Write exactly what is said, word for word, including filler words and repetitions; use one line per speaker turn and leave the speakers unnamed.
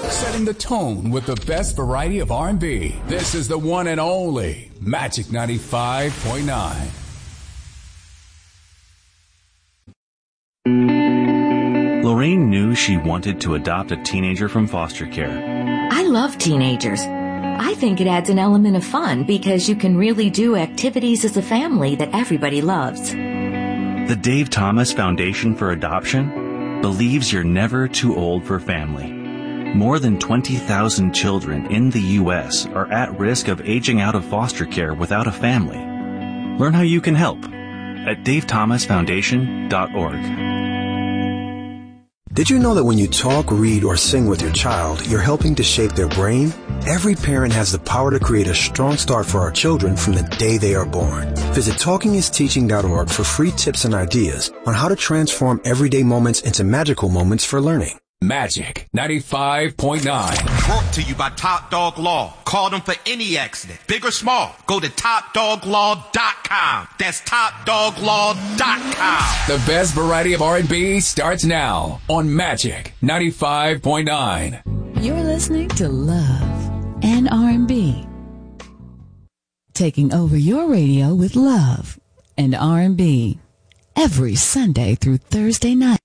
Setting the tone with the best variety of R and B. This is the one and only Magic ninety-five point nine.
Lorraine knew she wanted to adopt a teenager from foster care.
I love teenagers. I think it adds an element of fun because you can really do activities as a family that everybody loves.
The Dave Thomas Foundation for Adoption believes you're never too old for family. More than twenty thousand children in the U S are at risk of aging out of foster care without a family. Learn how you can help at dave thomas foundation dot org.
Did you know that when you talk, read, or sing with your child, you're helping to shape their brain? Every parent has the power to create a strong start for our children from the day they are born. Visit talking is teaching dot org for free tips and ideas on how to transform everyday moments into magical moments for learning.
Magic ninety-five point nine.
Brought to you by Top Dog Law. Call them for any accident, big or small. Go to top dog law dot com. That's top dog law dot com.
The best variety of R and B starts now on Magic ninety-five point nine.
You're listening to Love and R and B. Taking over your radio with Love and R and B every Sunday through Thursday night.